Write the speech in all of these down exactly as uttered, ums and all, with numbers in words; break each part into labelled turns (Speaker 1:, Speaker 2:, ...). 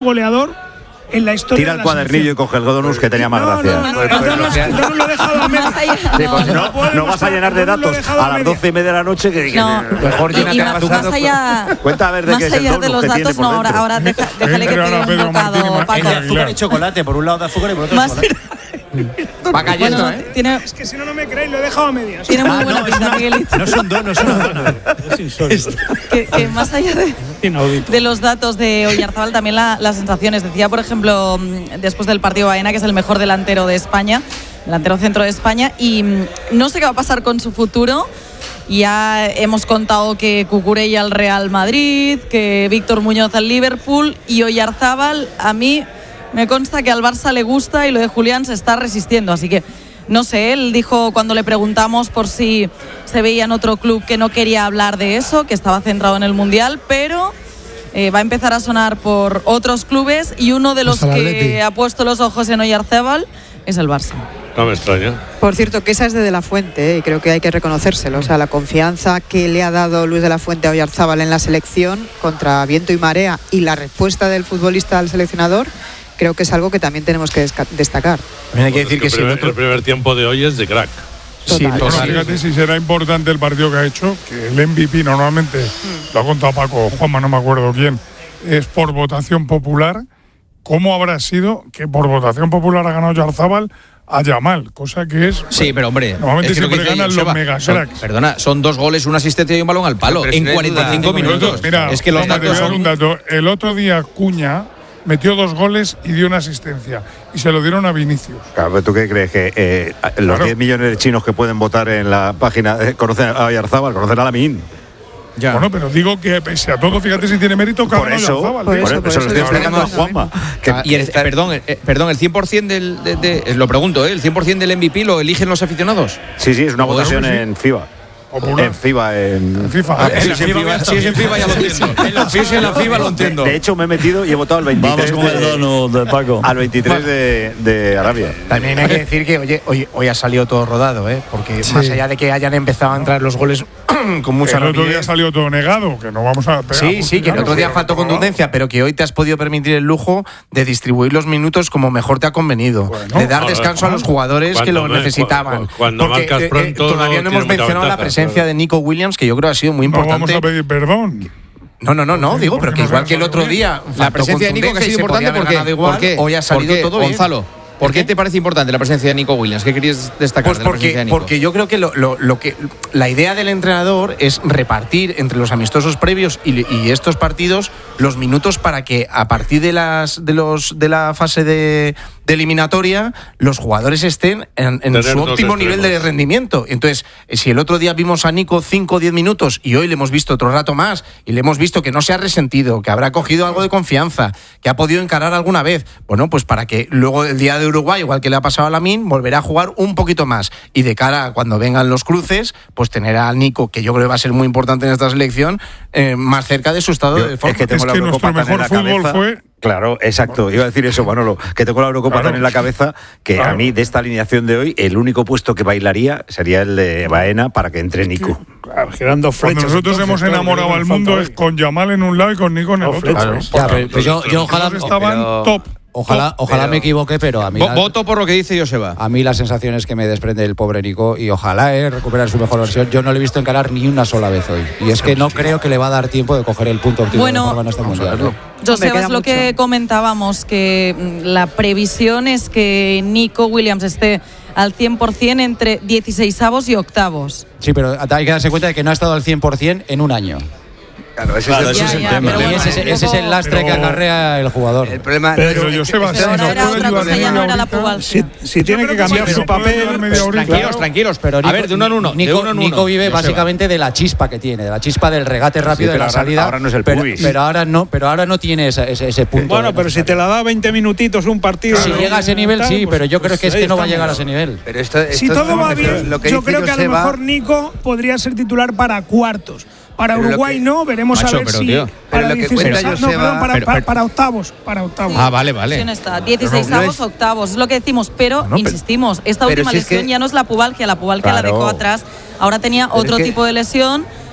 Speaker 1: goleador en la historia.
Speaker 2: Tira el cuadernillo y coge el Godonus, que tenía más
Speaker 1: no,
Speaker 2: gracia.
Speaker 1: No, no, el Godonus, el Godonus lo he dejado a medio.
Speaker 2: Sí, pues no, no, no vas a llenar de datos a las doce y media de la noche. Que,
Speaker 3: no,
Speaker 2: que,
Speaker 3: mejor llénate más, más allá.
Speaker 2: Cuenta a ver de
Speaker 3: más
Speaker 2: qué es el
Speaker 3: allá de los datos, no, ahora, ahora deja, déjale que te diga un bocado, Paco.
Speaker 4: Azúcar y chocolate, por un lado de azúcar y por otro
Speaker 3: más
Speaker 4: chocolate.
Speaker 5: Va cayendo,
Speaker 3: bueno,
Speaker 5: ¿eh?
Speaker 3: Tiene,
Speaker 1: es que si no, no me creéis, lo he dejado a medias.
Speaker 3: Tiene muy
Speaker 4: ah,
Speaker 3: buena
Speaker 4: no,
Speaker 3: pinta, Miguelito.
Speaker 4: No son dos, no son dos. Es insólito.
Speaker 3: que, que más allá de, de los datos de Oyarzábal, también la, las sensaciones. Decía, por ejemplo, después del partido Baena, que es el mejor delantero de España, delantero centro de España, y no sé qué va a pasar con su futuro. Ya hemos contado que Cucurella al Real Madrid, que Víctor Muñoz al Liverpool, y Oyarzábal, a mí me consta que al Barça le gusta y lo de Julián se está resistiendo, así que no sé, él dijo cuando le preguntamos por si se veía en otro club que no quería hablar de eso, que estaba centrado en el Mundial, pero eh, va a empezar a sonar por otros clubes y uno de los que ha puesto los ojos en Oyarzábal es el Barça.
Speaker 6: No me extraña.
Speaker 7: Por cierto, que esa es de De La Fuente, ¿eh? Y creo que hay que reconocérselo. O sea, la confianza que le ha dado Luis De La Fuente a Oyarzábal en la selección contra viento y marea y la respuesta del futbolista al seleccionador, creo que es algo que también tenemos que destacar.
Speaker 5: Hay que decir que,
Speaker 6: el,
Speaker 5: que
Speaker 6: primer,
Speaker 5: si otro...
Speaker 6: el primer tiempo de hoy es de crack.
Speaker 5: Sí,
Speaker 7: Total.
Speaker 5: total.
Speaker 8: Fíjate si será importante el partido que ha hecho, que el M V P normalmente, mm. lo ha contado Paco, Juanma, no me acuerdo quién, es por votación popular. ¿Cómo habrá sido que por votación popular ha ganado Oyarzábal a Yamal? Cosa que es…
Speaker 5: Sí, pero hombre…
Speaker 8: Normalmente
Speaker 5: es que
Speaker 8: siempre ganan los mega cracks.
Speaker 5: Perdona, son dos goles, una asistencia y un balón al palo
Speaker 4: pero
Speaker 5: en cuarenta y cinco minutos.
Speaker 8: Mira,
Speaker 5: es que los
Speaker 8: Juanma,
Speaker 5: datos
Speaker 8: te voy a dar
Speaker 5: son…
Speaker 8: un dato. El otro día Cuña metió dos goles y dio una asistencia. Y se lo dieron a Vinicius.
Speaker 2: Claro, ¿tú qué crees? Que eh, los
Speaker 8: claro.
Speaker 2: diez millones de chinos que pueden votar en la página eh, conocen a Oyarzábal, conocen a Lamine.
Speaker 8: Ya. Bueno, pero digo que pese a todo, fíjate si tiene mérito que
Speaker 2: por eso,
Speaker 8: Oyarzábal,
Speaker 2: por
Speaker 8: tío.
Speaker 2: eso, por eso lo estoy explicando a Juanma.
Speaker 5: Que, y el, perdón, eh, perdón, el cien por ciento del… De, de, de, lo pregunto, ¿eh? ¿El cien por ciento del M V P lo eligen los aficionados?
Speaker 2: Sí, sí, es una votación
Speaker 8: sí.
Speaker 2: en FIBA.
Speaker 8: Popular.
Speaker 2: En FIBA, en,
Speaker 8: en FIFA.
Speaker 5: Ah, sí, en FIBA, sí, es en FIBA, ya lo entiendo. En la FIBA, en la FIBA lo entiendo.
Speaker 2: De, de hecho, me he metido y he votado al veintitrés.
Speaker 9: Vamos con el donut de Paco.
Speaker 2: Al veintitrés de, de Arabia.
Speaker 5: También hay que decir que, oye, hoy, hoy ha salido todo rodado, ¿eh? Porque
Speaker 8: sí.
Speaker 5: más allá de que hayan empezado a entrar los goles con mucha
Speaker 8: rapidez. El otro día
Speaker 5: rapidez,
Speaker 8: salió todo negado, que no vamos a…
Speaker 5: Sí, sí, que el otro día faltó contundencia, pero que hoy te has podido permitir el lujo de distribuir los minutos como mejor te ha convenido, bueno, de dar a descanso ver, a los jugadores que lo me, necesitaban.
Speaker 6: Cuando
Speaker 5: porque
Speaker 6: marcas pronto,
Speaker 5: eh, todavía no, no hemos mencionado ventaja, la presencia claro. de Nico Williams, que yo creo ha sido muy importante.
Speaker 8: No vamos a pedir perdón.
Speaker 5: No, no, no, no, digo, pero que igual que el otro día
Speaker 9: la presencia de Nico que ha sido importante porque
Speaker 5: igual, ¿por qué? Hoy ha salido
Speaker 9: ¿Por qué?
Speaker 5: todo bien.
Speaker 9: Gonzalo, ¿por qué te parece importante la presencia de Nico Williams? ¿Qué querías destacar
Speaker 5: pues
Speaker 9: de la
Speaker 5: porque,
Speaker 9: presencia de Nico?
Speaker 5: Porque yo creo que, lo, lo, lo que la idea del entrenador es repartir entre los amistosos previos y, y estos partidos los minutos para que a partir de las de los de la fase de, de eliminatoria los jugadores estén en, en su óptimo nivel de rendimiento. Entonces, si el otro día vimos a Nico cinco o diez minutos y hoy le hemos visto otro rato más y le hemos visto que no se ha resentido, que habrá cogido algo de confianza, que ha podido encarar alguna vez, bueno, pues para que luego el día de Uruguay, igual que le ha pasado a Lamine, volverá a jugar un poquito más y de cara a cuando vengan los cruces, pues tener a Nico, que yo creo que va a ser muy importante en esta selección, eh, más cerca de su estado
Speaker 2: yo,
Speaker 5: de forma.
Speaker 2: Es que, tengo
Speaker 8: es
Speaker 2: la
Speaker 8: que nuestro mejor fútbol
Speaker 2: cabeza.
Speaker 8: fue…
Speaker 2: Claro, exacto. Iba a decir eso, Manolo, que tengo la Eurocopa
Speaker 8: claro.
Speaker 2: tan en la cabeza que claro. a mí, de esta alineación de hoy, el único puesto que bailaría sería el de Baena para que entre Nico.
Speaker 8: Claro, girando flechas. Cuando nosotros entonces, hemos enamorado claro, al mundo es con Yamal en un lado y con Nico en el otro.
Speaker 9: Claro. Ya, pero, pero yo, yo ojalá…
Speaker 8: estaban
Speaker 9: pero...
Speaker 8: top.
Speaker 9: Ojalá, ojalá
Speaker 5: pero,
Speaker 9: me equivoque, pero a mí…
Speaker 5: La, voto por lo que dice Joseba.
Speaker 9: A mí las sensaciones que me desprende el pobre Nico, y ojalá eh, recuperar su mejor versión, yo no le he visto encarar ni una sola vez hoy. Y es que no creo que le va a dar tiempo de coger el punto óptimo
Speaker 3: bueno,
Speaker 9: de forma en este mundial. ¿no?
Speaker 3: Joseba, es lo que comentábamos, que la previsión es que Nico Williams esté al cien por ciento entre dieciseisavos y octavos.
Speaker 9: Sí, pero hay que darse cuenta de que no ha estado al cien por ciento en un año.
Speaker 2: Claro, ese
Speaker 9: claro,
Speaker 2: es el,
Speaker 9: ese
Speaker 2: ya,
Speaker 9: es el
Speaker 2: ya,
Speaker 9: tema. Y ese, ese, ese es el lastre
Speaker 8: pero,
Speaker 9: que acarrea el jugador.
Speaker 4: El problema
Speaker 8: pero
Speaker 4: pero,
Speaker 8: yo sé va
Speaker 3: pero ahora era otra cosa, ya no era la pubalgia.
Speaker 8: Si, si tiene que cambiar su papel,
Speaker 9: pues, tranquilos, tranquilos. Pero Nico,
Speaker 5: a ver, de uno en uno.
Speaker 9: Nico,
Speaker 5: de uno en uno.
Speaker 9: Nico vive básicamente de la chispa que tiene, de la chispa del regate rápido, sí, de la
Speaker 2: ahora,
Speaker 9: salida.
Speaker 2: Ahora no es el
Speaker 9: pero,
Speaker 2: pubis.
Speaker 9: pero ahora no, pero ahora no tiene ese, ese, ese punto.
Speaker 1: Bueno, pero si te la da veinte minutitos un partido.
Speaker 9: Si llega a ese nivel, sí, pero yo creo que es que no va a llegar a ese nivel.
Speaker 4: Pero esto, esto
Speaker 1: si todo va bien, yo creo que a lo mejor Nico podría ser titular para cuartos. Para pero Uruguay que, no, veremos
Speaker 5: macho,
Speaker 1: a ver
Speaker 5: pero,
Speaker 1: si
Speaker 5: tío,
Speaker 1: para dieciséis,
Speaker 3: no,
Speaker 1: no, perdón, para,
Speaker 5: pero,
Speaker 1: para, para octavos, para octavos.
Speaker 5: Sí, ah, vale, vale.
Speaker 3: Está dieciseisavos, no octavos, es lo que decimos, pero no, no, insistimos, esta última si lesión es que, ya no es la pubalgia, la pubalgia claro. la dejó atrás. Ahora tenía pero otro es que, tipo de lesión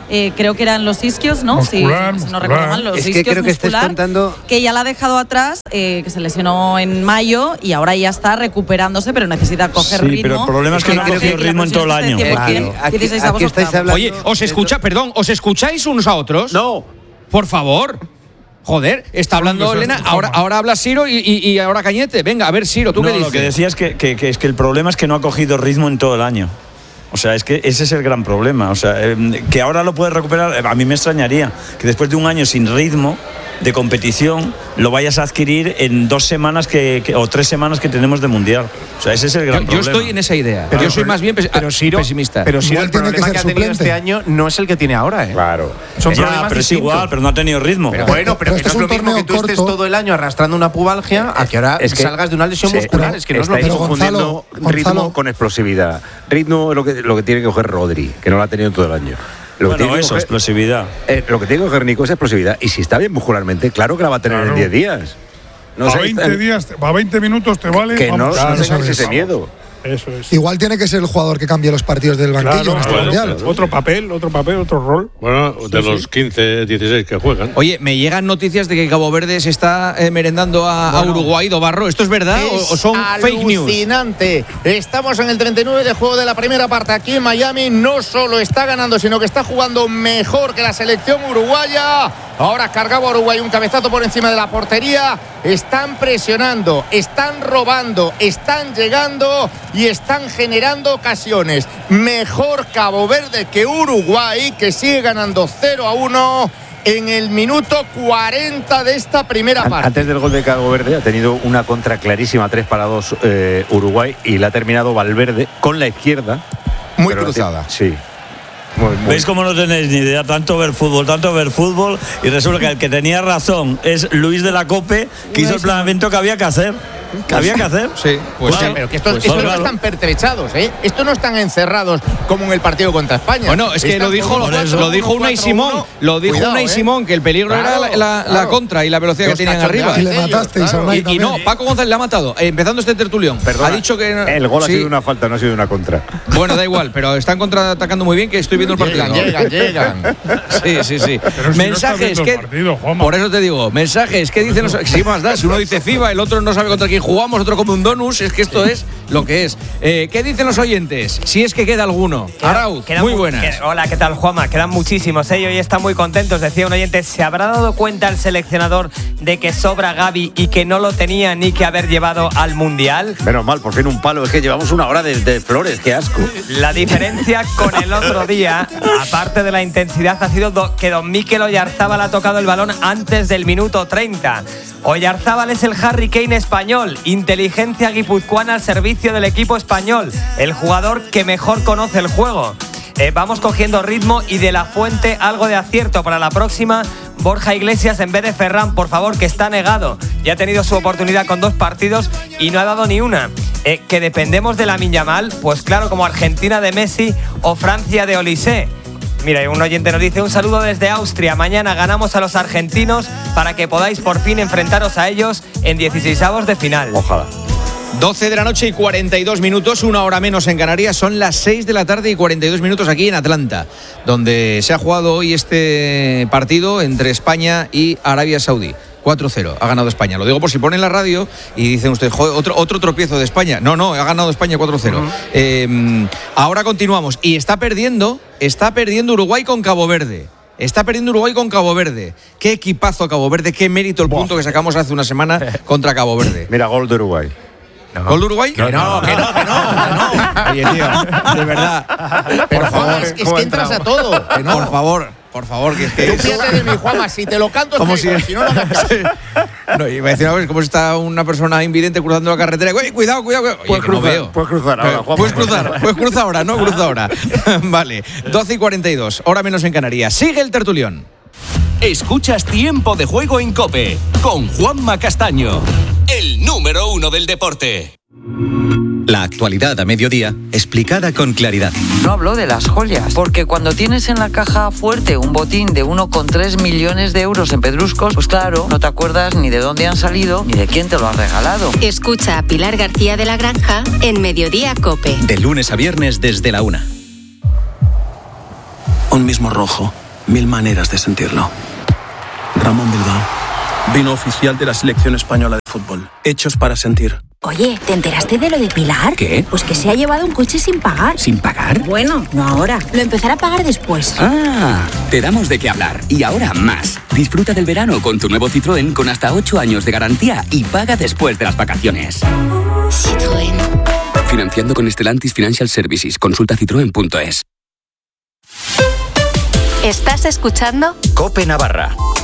Speaker 3: eh, creo que eran los isquios, ¿no?
Speaker 8: Muscular,
Speaker 3: si, si no recuerdo mal, los
Speaker 2: es
Speaker 3: isquios
Speaker 2: que creo que
Speaker 3: muscular,
Speaker 2: estés contando...
Speaker 3: que ya la ha dejado atrás, eh, que se lesionó en mayo y ahora ya está recuperándose, pero necesita coger
Speaker 10: sí,
Speaker 3: ritmo.
Speaker 10: pero el problema es que no ha cogido ritmo en todo el año.
Speaker 2: Claro. Aquí, aquí estáis hablando...
Speaker 11: Oye, ¿os escucha, perdón, ¿os escucháis unos a otros?
Speaker 2: No.
Speaker 11: Por favor. Joder, está hablando Elena, ahora, ahora habla Siro y, y, y ahora Cañete. Venga, a ver, Siro, ¿tú
Speaker 10: no,
Speaker 11: qué dices?
Speaker 10: Lo que decía es que, que, que, es que el problema es que no ha cogido ritmo en todo el año. O sea, es que ese es el gran problema. O sea, eh, que ahora lo puede recuperar, a mí me extrañaría que después de un año sin ritmo de competición lo vayas a adquirir en dos semanas que, que, o tres semanas que tenemos de mundial. O sea, ese es el gran
Speaker 11: yo,
Speaker 10: problema.
Speaker 11: Yo estoy en esa idea.
Speaker 5: Pero
Speaker 11: yo soy más bien pes
Speaker 5: pero Siro,
Speaker 11: pesimista.
Speaker 5: Pero Siro, el
Speaker 12: tiene
Speaker 5: problema
Speaker 12: que,
Speaker 5: que,
Speaker 12: ser
Speaker 5: ha tenido
Speaker 12: suplente.
Speaker 5: este año no es el que tiene ahora, ¿eh?
Speaker 2: Claro.
Speaker 5: Son
Speaker 10: ya,
Speaker 5: problemas
Speaker 10: pero es
Speaker 5: distintos.
Speaker 10: igual, pero no ha tenido ritmo.
Speaker 5: Pero bueno, pero,
Speaker 12: pero
Speaker 5: que
Speaker 12: este
Speaker 5: no es lo
Speaker 12: es un
Speaker 5: mismo que tú
Speaker 12: torneo
Speaker 5: estés
Speaker 12: corto.
Speaker 5: todo el año arrastrando una pubalgia a que ahora
Speaker 2: es que
Speaker 5: salgas de una lesión
Speaker 2: sí,
Speaker 5: muscular. Es que no es lo
Speaker 2: estáis
Speaker 5: mismo.
Speaker 2: confundiendo
Speaker 12: Gonzalo,
Speaker 2: ritmo
Speaker 12: Gonzalo.
Speaker 2: con explosividad. Ritmo es lo que, lo que tiene que coger Rodri, que no lo ha tenido todo el año. Lo que
Speaker 10: Bueno,
Speaker 2: tiene que
Speaker 10: eso,
Speaker 2: coger-
Speaker 10: explosividad.
Speaker 2: Eh, lo que tiene que coger Nico es explosividad. Y si está bien muscularmente, claro que la va a tener
Speaker 8: Claro.
Speaker 2: en diez días. No
Speaker 8: a
Speaker 2: sé,
Speaker 8: veinte
Speaker 2: está-
Speaker 8: días, a veinte minutos te vale.
Speaker 2: que no,
Speaker 8: vamos,
Speaker 2: no
Speaker 8: claro,
Speaker 2: tengáis
Speaker 8: eso
Speaker 2: ese
Speaker 8: es.
Speaker 2: miedo.
Speaker 8: Eso es.
Speaker 12: Igual tiene que ser el jugador que cambie los partidos del banquillo
Speaker 8: Claro,
Speaker 12: en este
Speaker 8: bueno,
Speaker 12: mundial.
Speaker 8: otro papel, otro papel, otro rol.
Speaker 6: Bueno, de
Speaker 8: Sí,
Speaker 6: los
Speaker 8: sí.
Speaker 6: quince, dieciséis que juegan.
Speaker 11: Oye, me llegan noticias de que Cabo Verde se está eh, merendando a, a Uruguay, Dobarro. ¿Esto es verdad o, o son fake news?
Speaker 13: Alucinante. Estamos en el treinta y nueve de juego de la primera parte aquí en Miami. No solo está ganando, sino que está jugando mejor que la selección uruguaya. Ahora cargaba Uruguay un cabezazo por encima de la portería. Están presionando, están robando, están llegando y están generando ocasiones. Mejor Cabo Verde que Uruguay, que sigue ganando cero a uno en el minuto cuarenta de esta primera
Speaker 2: An-
Speaker 13: parte.
Speaker 2: Antes del gol de Cabo Verde ha tenido una contra clarísima, tres para dos eh, Uruguay, y la ha terminado Valverde con la izquierda.
Speaker 13: Muy
Speaker 2: Pero la
Speaker 13: cruzada.
Speaker 2: tiene- Sí. Muy, muy-
Speaker 10: ¿Veis cómo no tenéis ni idea? Tanto ver fútbol, tanto ver fútbol, y resulta que el que tenía razón es Luis de la Cope, que hizo el planeamiento que había que hacer. ¿Que había que hacer?
Speaker 11: Sí, pues
Speaker 10: Claro.
Speaker 11: sí.
Speaker 13: Pero que estos,
Speaker 10: Pues
Speaker 13: estos
Speaker 10: claro.
Speaker 13: no están pertrechados, ¿eh? Estos no están encerrados como en el partido contra España.
Speaker 11: Bueno, es que
Speaker 13: Están
Speaker 11: lo dijo,
Speaker 13: con un cuatro,
Speaker 11: lo dijo
Speaker 13: un
Speaker 11: Unai
Speaker 13: cuatro,
Speaker 11: Simón.
Speaker 13: uno.
Speaker 11: Lo dijo
Speaker 13: Cuidado,
Speaker 11: Unai
Speaker 13: ¿eh?
Speaker 11: Simón, que el peligro
Speaker 13: Claro,
Speaker 11: era la, la-
Speaker 13: claro.
Speaker 11: la contra y la velocidad
Speaker 13: Los
Speaker 11: que tenían
Speaker 13: cachondeos
Speaker 11: arriba.
Speaker 12: Y le
Speaker 13: ellos,
Speaker 12: matasteis
Speaker 13: claro.
Speaker 12: a Unai
Speaker 11: Y, y
Speaker 12: también.
Speaker 11: no, Paco González le ha matado. Eh, empezando este tertulión.
Speaker 2: Perdona,
Speaker 11: ha dicho que.
Speaker 2: el gol ha
Speaker 11: sí.
Speaker 2: sido una falta, no ha sido una contra.
Speaker 11: Bueno, da igual, pero están contraatacando muy bien, que estoy viendo el partido.
Speaker 13: Llegan, llegan, llegan.
Speaker 11: Sí, sí, sí.
Speaker 8: Pero si no estás
Speaker 11: mensajes
Speaker 8: viendo
Speaker 11: que.
Speaker 8: el partido, Juanma.
Speaker 11: Por eso te digo, mensajes, ¿qué dicen los.? Sí, más da. Si uno dice FIBA, el otro no sabe contra quién jugamos, otro come un donus, es que esto es lo que es. Eh, ¿Qué dicen los oyentes? Si es que queda alguno. Arauz,
Speaker 14: Quedan
Speaker 11: muy
Speaker 14: mu-
Speaker 11: buenas.
Speaker 14: que- hola, ¿qué tal, Juanma? Quedan muchísimos, ¿eh? Y hoy están muy contentos. Decía un oyente, ¿se habrá dado cuenta el seleccionador de que sobra Gavi y que no lo tenía ni que haber llevado al Mundial?
Speaker 2: Menos mal, por fin un palo. Es que llevamos una hora de, de flores, qué asco.
Speaker 14: La diferencia con el otro día, aparte de la intensidad, ha sido do- que don Mikel Oyarzábal ha tocado el balón antes del minuto treinta. Oyarzábal es el Harry Kane español, inteligencia guipuzcoana al servicio del equipo español, el jugador que mejor conoce el juego. Eh, vamos cogiendo ritmo y de la Fuente algo de acierto para la próxima. Borja Iglesias en vez de Ferran, por favor, que está negado. Ya ha tenido su oportunidad con dos partidos y no ha dado ni una. Eh, que dependemos de Lamine Yamal, pues claro, como Argentina de Messi o Francia de Olise. Mira, un oyente nos dice, un saludo desde Austria. Mañana ganamos a los argentinos para que podáis por fin enfrentaros a ellos en dieciseisavos de final.
Speaker 2: Ojalá.
Speaker 11: doce de la noche y cuarenta y dos minutos, una hora menos en Canarias. Son las seis de la tarde y cuarenta y dos minutos aquí en Atlanta, donde se ha jugado hoy este partido entre España y Arabia Saudí. cuatro cero, ha ganado España. Lo digo por si ponen la radio y dicen ustedes, joder, otro, otro tropiezo de España. No, no, ha ganado España cuatro cero. Uh-huh. eh, ahora continuamos. Y está perdiendo, está perdiendo Uruguay con Cabo Verde. Está perdiendo Uruguay con Cabo Verde. Qué equipazo Cabo Verde, qué mérito el Buah. punto que sacamos hace una semana contra Cabo Verde.
Speaker 2: Mira, gol de Uruguay.
Speaker 11: No. ¿Gol de Uruguay?
Speaker 5: Que no, que no, que no, que no.
Speaker 11: Oye, tío, de verdad.
Speaker 13: Pero
Speaker 11: por
Speaker 13: Juanma,
Speaker 11: favor,
Speaker 13: es, es que entras a todo. Que no.
Speaker 11: Por favor, por favor, que es que.
Speaker 13: Tú fíjate de mi Juanma, si te lo canto,
Speaker 11: como
Speaker 13: es
Speaker 11: si,
Speaker 13: que, si no, no me
Speaker 11: sí. No, iba a decir una vez, como si está una persona invidente cruzando la carretera. Güey, cuidado, cuidado, cuidado. Oye,
Speaker 2: puedes, cruzar,
Speaker 11: no veo.
Speaker 2: puedes cruzar ahora, Juanma.
Speaker 11: Puedes cruzar, puedes cruzar ahora, no cruza ahora. Vale, doce y cuarenta y dos, hora menos en Canarias. Sigue el tertulión.
Speaker 15: Escuchas Tiempo de Juego en COPE con Juanma Castaño, el número uno del deporte.
Speaker 16: La actualidad a mediodía, explicada con claridad.
Speaker 17: No hablo de las joyas, porque cuando tienes en la caja fuerte un botín de uno coma tres millones de euros en pedruscos, pues claro, no te acuerdas ni de dónde han salido ni de quién te lo ha regalado.
Speaker 18: Escucha a Pilar García de la Granja en Mediodía COPE.
Speaker 16: De lunes a viernes desde la una.
Speaker 19: Un mismo rojo, mil maneras de sentirlo. Ramón Bilbao, vino oficial de la selección española de fútbol. Hechos para sentir.
Speaker 20: Oye, ¿te enteraste de lo de Pilar?
Speaker 19: ¿Qué?
Speaker 20: Pues que se ha llevado un coche sin pagar.
Speaker 19: ¿Sin pagar?
Speaker 20: Bueno, no ahora. Lo empezará a pagar después.
Speaker 21: Ah, te damos de qué hablar. Y ahora más. Disfruta del verano con tu nuevo Citroën con hasta ocho años de garantía y paga después de las vacaciones.
Speaker 18: Citroën.
Speaker 21: Financiando con Stellantis Financial Services. Consulta citroen punto es.
Speaker 18: ¿Estás escuchando?
Speaker 16: Cope Navarra.